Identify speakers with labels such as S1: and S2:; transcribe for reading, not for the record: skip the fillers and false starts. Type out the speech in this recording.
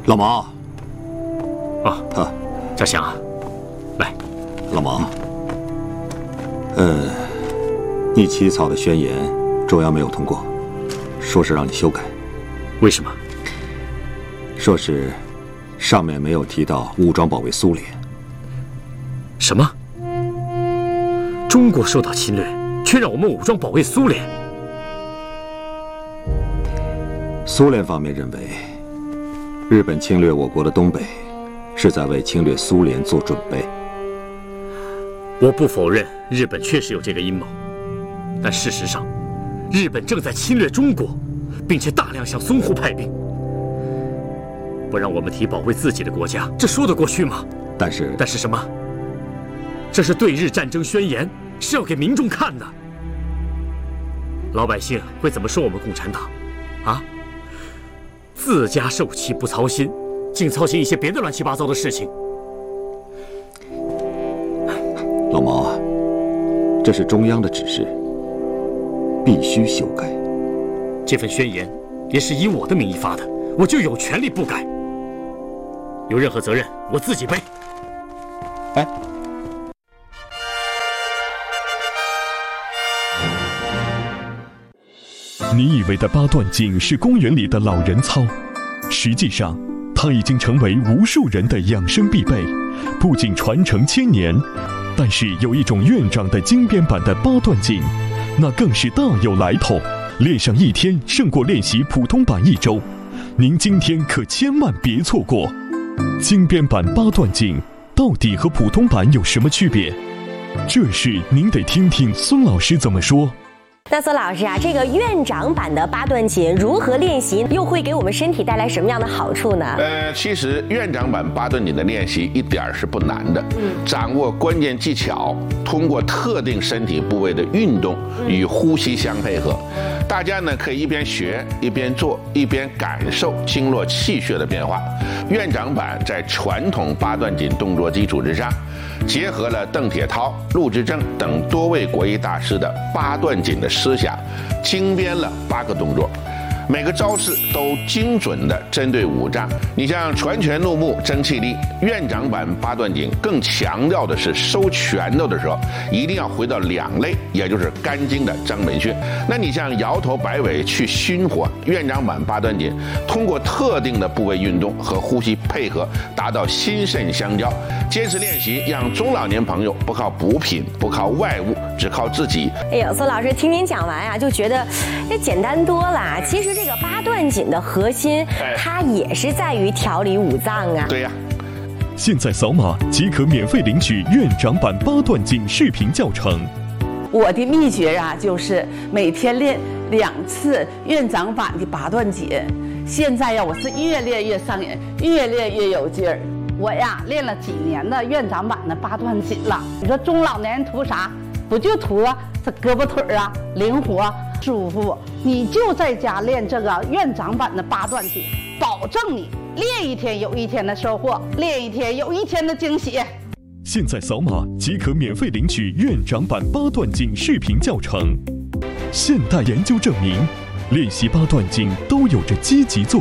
S1: 老毛。
S2: 嘉祥啊，来，
S1: 老毛。你起草的宣言，中央没有通过，说是让你修改。
S2: 为什么？
S1: 说是上面没有提到武装保卫苏联。
S2: 什么？中国受到侵略，却让我们武装保卫苏联？
S1: 苏联方面认为，日本侵略我国的东北，是在为侵略苏联做准备。
S2: 我不否认日本确实有这个阴谋，但事实上，日本正在侵略中国，并且大量向淞沪派兵。不让我们提保卫自己的国家，这说得过去吗？但是什么？这是对日战争宣言，是要给民众看的。老百姓会怎么说我们共产党？啊？自家受气不操心，竟操心一些别的乱七八糟的事情。
S1: 老毛啊，这是中央的指示，必须修改。
S2: 这份宣言也是以我的名义发的，我就有权利不改。有任何责任，我自己背。
S1: 哎，
S3: 你以为的八段锦是公园里的老人操，实际上它已经成为无数人的养生必备，不仅传承千年，但是有一种院长的精编版的八段锦，那更是大有来头，练上一天胜过练习普通版1周，您今天可千万别错过。精编版八段锦到底和普通版有什么区别？这事您得听听孙老师怎么说。
S4: 那孙老师啊，这个院长版的八段锦如何练习，又会给我们身体带来什么样的好处呢？
S5: 其实院长版八段锦的练习一点儿是不难的，掌握关键技巧，通过特定身体部位的运动与呼吸相配合，大家呢可以一边学一边做，一边感受经络气血的变化。院长版在传统八段锦动作基础之上，结合了邓铁涛、陆之正等多位国医大师的八段锦的思想，精编了8个动作，每个招式都精准地针对五脏。你像拳拳怒目争气力，院长版八段锦更强调的是收拳头的时候一定要回到两肋，也就是肝经的章门穴。那你像摇头摆尾去熏火，院长版八段锦通过特定的部位运动和呼吸配合，达到心肾相交。坚持练习，让中老年朋友不靠补品，不靠外物，只靠自己。
S4: 哎呦，孙老师听您讲完啊，就觉得这简单多了。其实这个八段锦的核心，它也是在于调理五脏啊。
S5: 对呀。
S3: 现在扫码即可免费领取院长版八段锦视频教程。
S6: 我的秘诀啊，就是每天练2次院长版的八段锦。现在呀，我是越练越上瘾，越练越有劲儿。我呀，练了几年的院长版的八段锦了。你说中老年人图啥？不就图这胳膊腿啊灵活舒服？你就在家练这个院长版的八段锦，保证你练一天有一天的收获，练一天有一天的惊喜。
S3: 现在扫码即可免费领取院长版八段锦视频教程。现代研究证明，练习八段锦都有着积极作